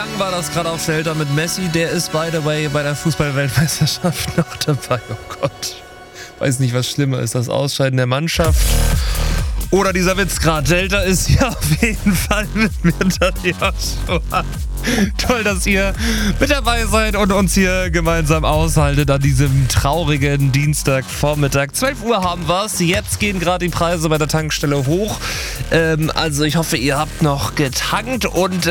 Young war das gerade auf Delta mit Messi. Der ist, by the way, bei der Fußball-Weltmeisterschaft noch dabei. Oh Gott. Weiß nicht, was schlimmer ist, das Ausscheiden der Mannschaft oder dieser Witz gerade. Delta ist ja auf jeden Fall mit mir, Joshua. Toll, dass ihr mit dabei seid und uns hier gemeinsam aushaltet an diesem traurigen Dienstagvormittag. 12 Uhr haben wir's. Jetzt gehen gerade die Preise bei der Tankstelle hoch. Also ich hoffe, ihr habt noch getankt und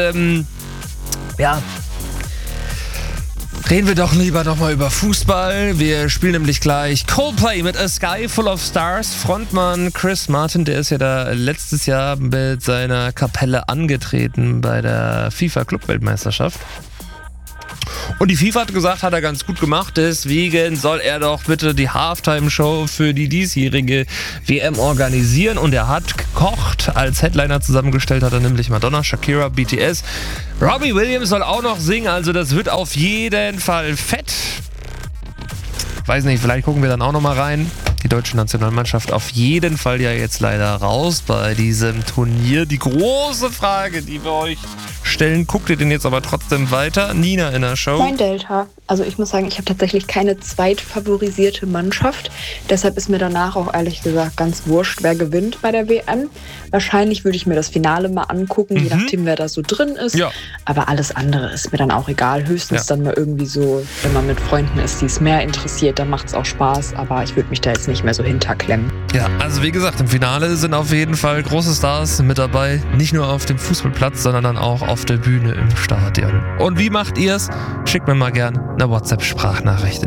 reden wir doch lieber nochmal über Fußball. Wir spielen nämlich gleich Coldplay mit A Sky Full of Stars. Frontmann Chris Martin, der ist ja da letztes Jahr mit seiner Kapelle angetreten bei der FIFA-Club-Weltmeisterschaft. Und die FIFA hat gesagt, hat er ganz gut gemacht, deswegen soll er doch bitte die Halftime-Show für die diesjährige WM organisieren. Und er hat gekocht, als Headliner zusammengestellt hat er nämlich Madonna, Shakira, BTS. Robbie Williams soll auch noch singen, also das wird auf jeden Fall fett. Weiß nicht, vielleicht gucken wir dann auch noch mal rein. Die deutsche Nationalmannschaft auf jeden Fall ja jetzt leider raus bei diesem Turnier. Die große Frage, die wir euch stellen, guckt ihr den jetzt aber trotzdem weiter? Nina in der Show. Moin Delta. Also ich muss sagen, ich habe tatsächlich keine zweitfavorisierte Mannschaft. Deshalb ist mir danach auch ehrlich gesagt ganz wurscht, wer gewinnt bei der WM. Wahrscheinlich würde ich mir das Finale mal angucken, je nachdem, wer da so drin ist. Ja. Aber alles andere ist mir dann auch egal. Höchstens dann mal irgendwie so, wenn man mit Freunden ist, die es mehr interessiert, dann macht es auch Spaß. Aber ich würde mich da jetzt nicht mehr so hinterklemmen. Ja, also wie gesagt, im Finale sind auf jeden Fall große Stars mit dabei. Nicht nur auf dem Fußballplatz, sondern dann auch auf der Bühne im Stadion. Und wie macht ihr's? Schickt mir mal gern eine WhatsApp-Sprachnachricht.